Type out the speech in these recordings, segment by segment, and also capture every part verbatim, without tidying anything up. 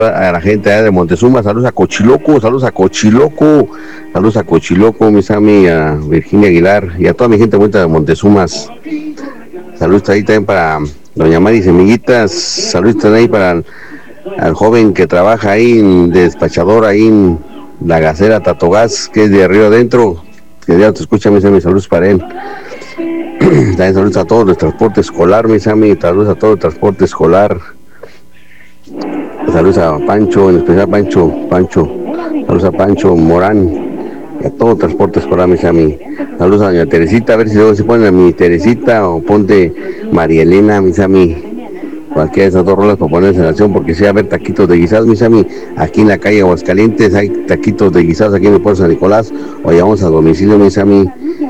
a la gente allá de Montezuma, saludos a Cochiloco, saludos a Cochiloco, saludos a Cochiloco, mis amigos, a Virginia Aguilar y a toda mi gente bonita de Montezumas. Saludos ahí también para doña Mari Semillitas, saludos también ahí para el, al joven que trabaja ahí en despachador ahí en la gasera Tatogás, que es de Río Adentro, que ya te escucha, mis amigos, saludos para él. También saludos a todos el transporte escolar, mis amigos, saludos a todo el transporte escolar. Saludos a Pancho, en especial Pancho, Pancho, saludos a Pancho Morán y a todo el transporte escolar, mis amigos. Saludos a doña Teresita, a ver si luego se ponen a mi Teresita o ponte María Elena, mis amigos. Cualquiera de esas dos rolas para ponerse en acción, porque si va a haber taquitos de guisados, mis amigos. Aquí en la calle Aguascalientes hay taquitos de guisados aquí en el puerto San Nicolás, o llevamos a domicilio, mis amigos.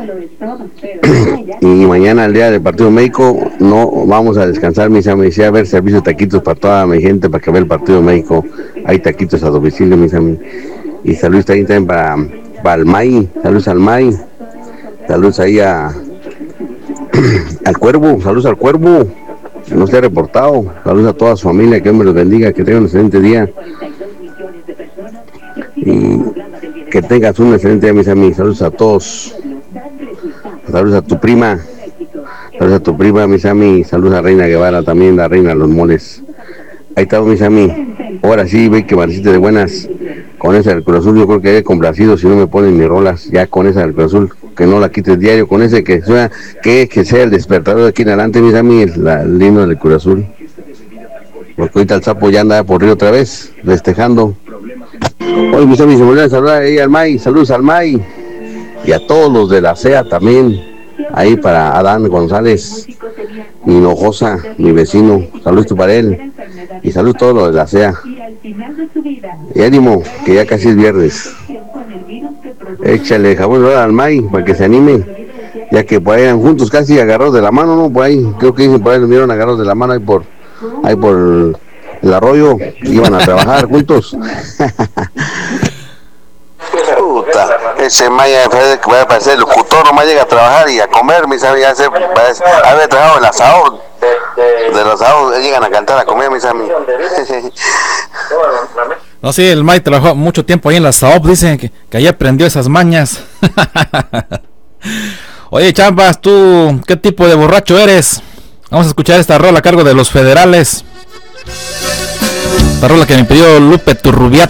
Y mañana, el día del partido médico, no vamos a descansar, mis amigos. Si va a haber servicio de taquitos para toda mi gente, para que vea el partido médico. Hay taquitos a domicilio, mis amigos. Y saludos ahí también para, para el May, saludos al May, saludos ahí a al Cuervo, saludos al Cuervo. No se ha reportado. Saludos a toda su familia, que Dios me los bendiga, que tengan un excelente día y que tengas un excelente día, mis amigos. Saludos a todos. Saludos a tu prima, saludos a tu prima, mis amigos. Saludos a Reina Guevara también, la reina de los moles. Ahí estamos, mis amigos. Ahora sí, ve que amaneciste de buenas. Con esa del Cruz Azul yo creo que he complacido si no me ponen mis rolas. Ya con esa del Cruz Azul, que no la quites diario, con ese que sea, que, que sea el despertador de aquí en adelante, mis amigos, la, el himno del Cruz Azul. Porque ahorita el sapo ya anda por río otra vez, festejando. Hoy, mis amigos, se volvieron a saludar ahí al May, saludos al May. Y a todos los de la C E A también, ahí para Adán González, mi Hinojosa, mi vecino, saludos para él, y saludos a todos los de la C E A. Y ánimo, que ya casi es viernes. Échale jabón al May para que se anime, ya que por ahí eran juntos casi agarrados de la mano, ¿no? Por ahí, creo que dicen por ahí los vieron agarrados de la mano ahí por, ahí por el, el arroyo, iban a trabajar juntos. Puta, ese Maya que va a parecer locutor, nomás llega a trabajar y a comer, mis amigos, haber trabajado en la asador, de los asados llegan a cantar, a comer, mis amigos. No, sí, el Mike trabajó mucho tiempo ahí en la Saop, dicen que, que ahí aprendió esas mañas. Oye, Chambas, ¿tú qué tipo de borracho eres? Vamos a escuchar esta rola a cargo de Los Federales. Esta rola que me pidió Lupe Turrubiat.